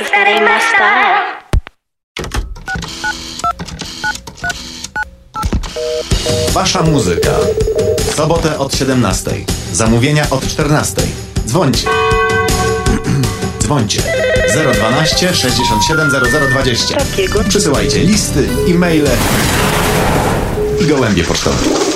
'cause that ain't my style. Wasza muzyka. W sobotę od 17. Zamówienia od 14. Dzwońcie. Dzwońcie. 012 67 0020. Takiego. Przysyłajcie listy, e-maile i gołębie pocztowe.